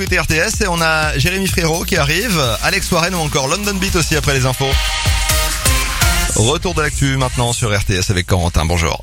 Écoutez RTS et on a Jérémy Frérot qui arrive, Alex Warren ou encore London Beat aussi après les infos. Retour de l'actu maintenant sur RTS avec Corentin, bonjour.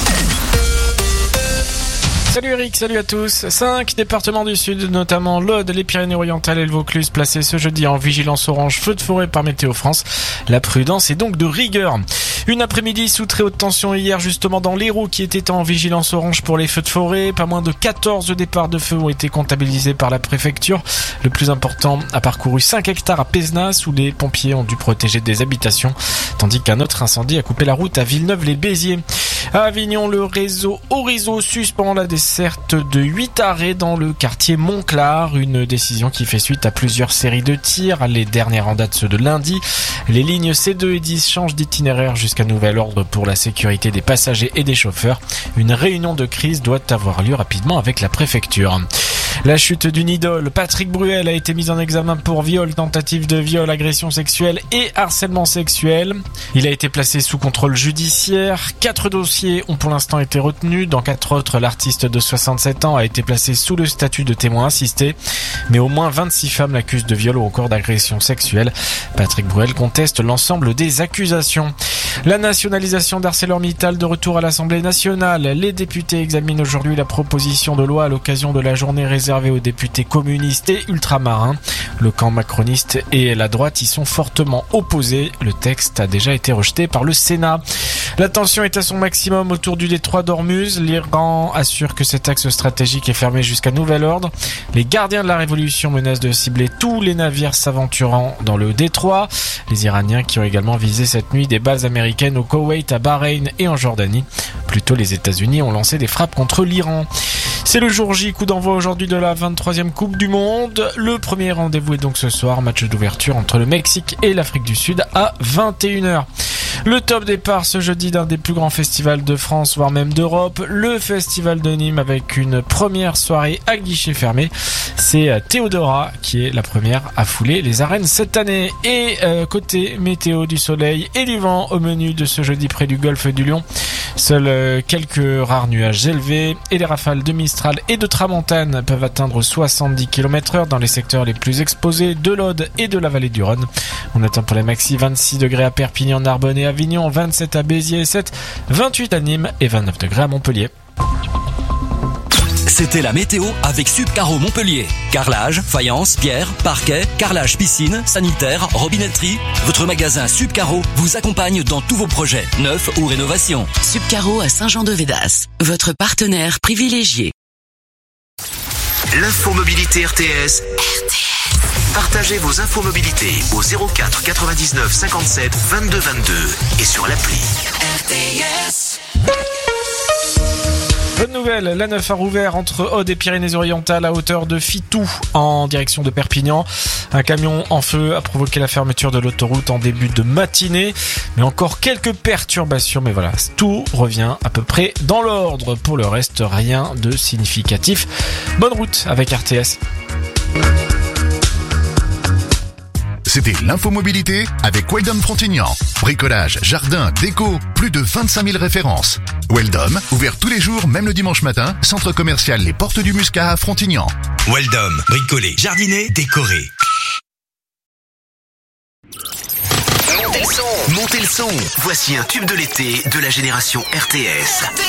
Salut Eric, salut à tous. 5 départements du sud, notamment l'Aude, les Pyrénées-Orientales et le Vaucluse, placés ce jeudi en vigilance orange feu de forêt par Météo France. La prudence est donc de rigueur. Une après-midi sous très haute tension hier justement dans l'Hérault qui était en vigilance orange pour les feux de forêt. Pas moins de 14 départs de feu ont été comptabilisés par la préfecture. Le plus important a parcouru 5 hectares à Pézenas où les pompiers ont dû protéger des habitations, tandis qu'un autre incendie a coupé la route à Villeneuve-les-Béziers. À Avignon, le réseau Orizo suspend la desserte de 8 arrêts dans le quartier Montclar. Une décision qui fait suite à plusieurs séries de tirs. Les dernières en date ceux de lundi. Les lignes C2 et 10 changent d'itinéraire jusqu'à nouvel ordre pour la sécurité des passagers et des chauffeurs. Une réunion de crise doit avoir lieu rapidement avec la préfecture. La chute d'une idole, Patrick Bruel a été mis en examen pour viol, tentative de viol, agression sexuelle et harcèlement sexuel. Il a été placé sous contrôle judiciaire. 4 dossiers ont pour l'instant été retenus. Dans 4 autres, l'artiste de 67 ans a été placé sous le statut de témoin assisté. Mais au moins 26 femmes l'accusent de viol ou encore d'agression sexuelle. Patrick Bruel conteste l'ensemble des accusations. La nationalisation d'ArcelorMittal de retour à l'Assemblée nationale. Les députés examinent aujourd'hui la proposition de loi à l'occasion de la journée réservée aux députés communistes et ultramarins. Le camp macroniste et la droite y sont fortement opposés. Le texte a déjà été rejeté par le Sénat. La tension est à son maximum autour du détroit d'Ormuz. L'Iran assure que cet axe stratégique est fermé jusqu'à nouvel ordre. Les gardiens de la révolution menacent de cibler tous les navires s'aventurant dans le détroit. Les Iraniens qui ont également visé cette nuit des bases américaines au Koweït, à Bahreïn et en Jordanie. Plus tôt, les États-Unis ont lancé des frappes contre l'Iran. C'est le jour J, coup d'envoi aujourd'hui de la 23e Coupe du Monde. Le premier rendez-vous est donc ce soir, match d'ouverture entre le Mexique et l'Afrique du Sud à 21h. Le top départ ce jeudi d'un des plus grands festivals de France, voire même d'Europe, le Festival de Nîmes avec une première soirée à guichet fermé. C'est Théodora qui est la première à fouler les arènes cette année. Et côté météo, du soleil et du vent au menu de ce jeudi près du golfe du Lion. Seuls quelques rares nuages élevés et les rafales de Mistral et de Tramontane peuvent atteindre 70 km/h dans les secteurs les plus exposés de l'Aude et de la vallée du Rhône. On attend pour les maxi 26 degrés à Perpignan, Narbonne et Avignon, 27 à Béziers et 7, 28 à Nîmes et 29 degrés à Montpellier. C'était la météo avec Subcaro Montpellier. Carrelage, faïence, pierre, parquet, carrelage piscine, sanitaire, robinetterie. Votre magasin Subcaro vous accompagne dans tous vos projets, neufs ou rénovations. Subcaro à Saint-Jean-de-Védas, votre partenaire privilégié. L'infomobilité RTS. Partagez vos infomobilités au 04 99 57 22 22 et sur l'appli. RTS. Bonne nouvelle, la 9 a rouvert entre Aude et Pyrénées-Orientales à hauteur de Fitou en direction de Perpignan. Un camion en feu a provoqué la fermeture de l'autoroute en début de matinée. Mais encore quelques perturbations, mais voilà, tout revient à peu près dans l'ordre. Pour le reste, rien de significatif. Bonne route avec RTS. C'était l'infomobilité avec Weldom Frontignan. Bricolage, jardin, déco, plus de 25 000 références. Weldom, ouvert tous les jours, même le dimanche matin, centre commercial Les Portes du Muscat à Frontignan. Weldom, bricoler, jardiner, décorer. Montez le son. Voici un tube de l'été de la génération RTS.